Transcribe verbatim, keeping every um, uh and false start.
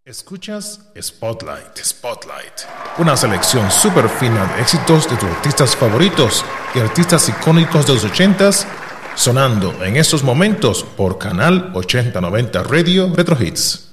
Escuchas Spotlight, Spotlight, una selección súper fina de éxitos de tus artistas favoritos y artistas icónicos de los ochentas, sonando en estos momentos por Canal ochenta noventa Radio Retro Hits.